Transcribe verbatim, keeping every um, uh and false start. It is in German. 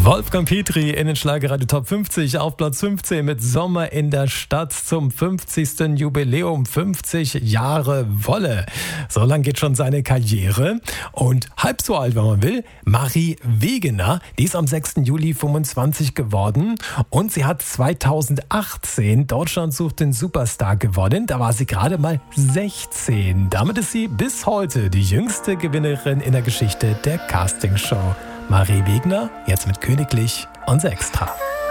Wolfgang Petri in den Schlagerradio Top fünfzig auf Platz fünfzehn mit Sommer in der Stadt zum fünfzigsten Jubiläum. fünfzig Jahre Wolle. So lang geht schon seine Karriere. Und halb so alt, wenn man will, Marie Wegener, die ist am sechsten Juli fünfundzwanzig geworden. Und sie hat zweitausendachtzehn Deutschland sucht den Superstar gewonnen. Da war sie gerade mal sechzehn. Damit ist sie bis heute die jüngste Gewinnerin in der Geschichte der Castingshow. Marie Wegener, jetzt mit Königlich und Extra.